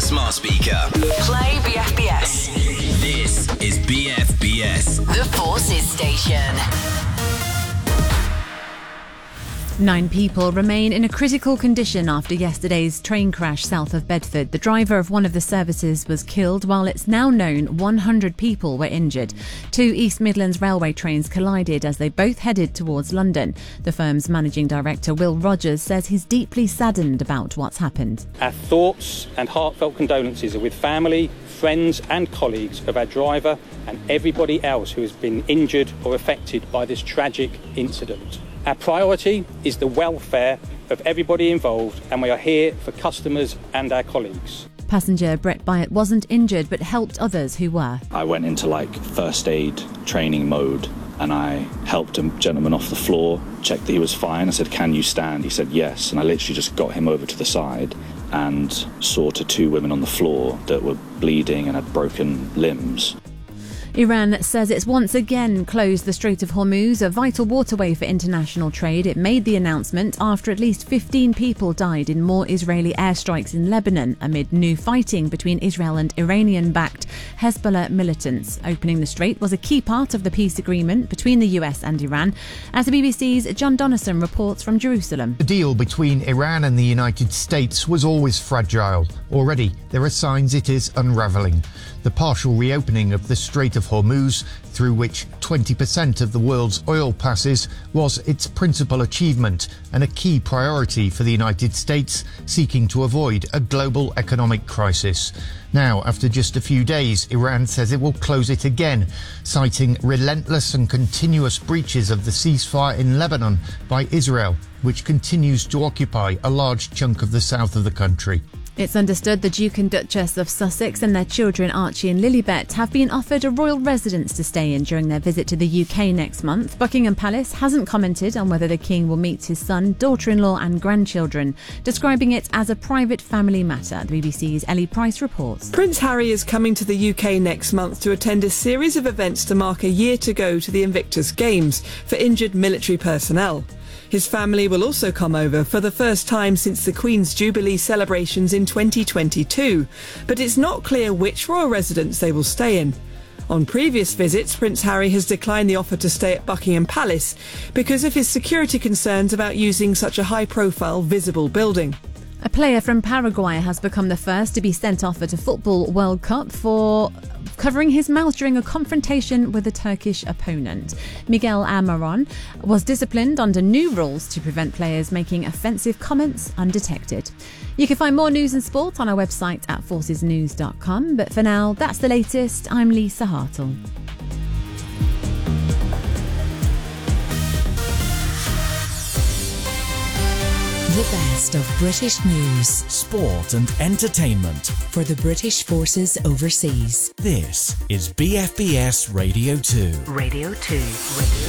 smart speaker. Play BFBS. This is BFBS. The Forces Station. 9 people remain in a critical condition after yesterday's train crash south of Bedford. The driver of one of the services was killed, while it's now known 100 people were injured. 2 East Midlands Railway trains collided as they both headed towards London. The firm's managing director, Will Rogers, says he's deeply saddened about what's happened. Our thoughts and heartfelt condolences are with family, friends and colleagues of our driver and everybody else who has been injured or affected by this tragic incident. Our priority is the welfare of everybody involved, and we are here for customers and our colleagues. Passenger Brett Byatt wasn't injured but helped others who were. I went into first aid training mode and I helped a gentleman off the floor, checked that he was fine. I said, "Can you stand?" He said, "Yes." And I literally just got him over to the side and saw to 2 women on the floor that were bleeding and had broken limbs. Iran says it's once again closed the Strait of Hormuz, a vital waterway for international trade. It made the announcement after at least 15 people died in more Israeli airstrikes in Lebanon amid new fighting between Israel and Iranian-backed Hezbollah militants. Opening the strait was a key part of the peace agreement between the US and Iran, as the BBC's John Donnison reports from Jerusalem. The deal between Iran and the United States was always fragile. Already, there are signs it is unravelling. The partial reopening of the Strait of Hormuz, through which 20% of the world's oil passes, was its principal achievement and a key priority for the United States, seeking to avoid a global economic crisis. Now, after just a few days, Iran says it will close it again, citing relentless and continuous breaches of the ceasefire in Lebanon by Israel, which continues to occupy a large chunk of the south of the country. It's understood the Duke and Duchess of Sussex and their children Archie and Lilibet have been offered a royal residence to stay in during their visit to the UK next month. Buckingham Palace hasn't commented on whether the King will meet his son, daughter-in-law and grandchildren, describing it as a private family matter. The BBC's Ellie Price reports. Prince Harry is coming to the UK next month to attend a series of events to mark a year to go to the Invictus Games for injured military personnel. His family will also come over for the first time since the Queen's Jubilee celebrations in 2022, but it's not clear which royal residence they will stay in. On previous visits, Prince Harry has declined the offer to stay at Buckingham Palace because of his security concerns about using such a high-profile, visible building. A player from Paraguay has become the first to be sent off at a Football World Cup for covering his mouth during a confrontation with a Turkish opponent. Miguel Almiron was disciplined under new rules to prevent players making offensive comments undetected. You can find more news and sport on our website at forcesnews.com. But for now, that's the latest. I'm Lisa Hartle. The best of British news, sport and entertainment for the British Forces overseas. This is BFBS Radio 2. Radio 2.